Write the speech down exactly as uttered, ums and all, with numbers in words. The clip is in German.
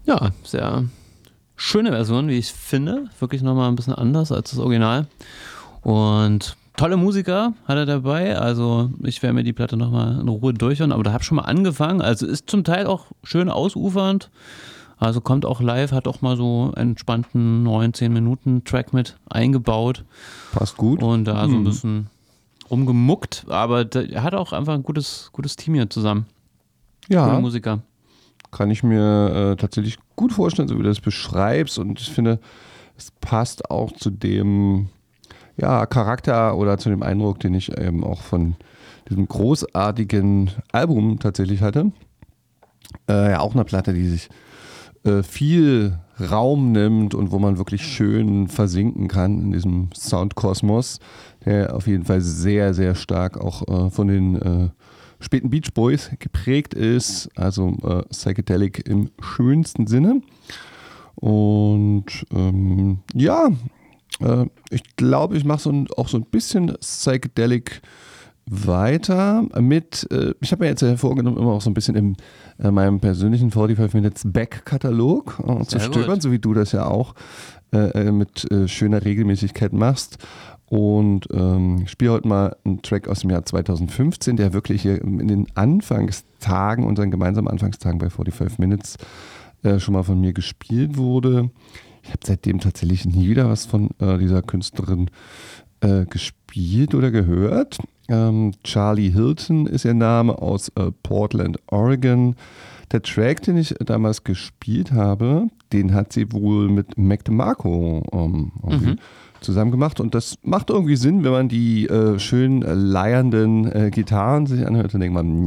Ja, sehr schöne Version, wie ich finde. Wirklich nochmal ein bisschen anders als das Original. Und tolle Musiker hat er dabei. Also ich werde mir die Platte nochmal in Ruhe durchhören. Aber da habe ich schon mal angefangen. Also ist zum Teil auch schön ausufernd. Also kommt auch live, hat auch mal so einen entspannten neun, zehn Minuten Track mit eingebaut. Passt gut. Und da so ein Mhm. bisschen rumgemuckt. Aber der, er hat auch einfach ein gutes, gutes Team hier zusammen. Ja. Coole Musiker. Kann ich mir äh, tatsächlich gut vorstellen, so wie du das beschreibst. Und ich finde, es passt auch zu dem ja, Charakter oder zu dem Eindruck, den ich eben auch von diesem großartigen Album tatsächlich hatte. Äh, ja, auch eine Platte, die sich äh, viel Raum nimmt und wo man wirklich schön versinken kann in diesem Soundkosmos, der auf jeden Fall sehr, sehr stark auch äh, von den äh, späten Beach Boys geprägt ist, also äh, Psychedelic im schönsten Sinne. Und ähm, ja, äh, ich glaube, ich mache so ein, auch so ein bisschen Psychedelic weiter mit, äh, ich habe mir jetzt hervorgenommen, immer auch so ein bisschen in äh, meinem persönlichen forty-five Minutes Back-Katalog äh, zu stöbern, gut. So wie du das ja auch äh, mit äh, schöner Regelmäßigkeit machst. Und ähm, ich spiele heute mal einen Track aus dem Jahr zwanzig fünfzehn, der wirklich hier in den Anfangstagen, unseren gemeinsamen Anfangstagen bei forty-five Minutes äh, schon mal von mir gespielt wurde. Ich habe seitdem tatsächlich nie wieder was von äh, dieser Künstlerin äh, gespielt oder gehört. Ähm, Charlie Hilton ist ihr Name, aus äh, Portland, Oregon. Der Track, den ich damals gespielt habe, den hat sie wohl mit Mac DeMarco ähm, mhm. zusammen gemacht. Und das macht irgendwie Sinn, wenn man die äh, schön äh, leiernden äh, Gitarren sich anhört. Dann denkt man,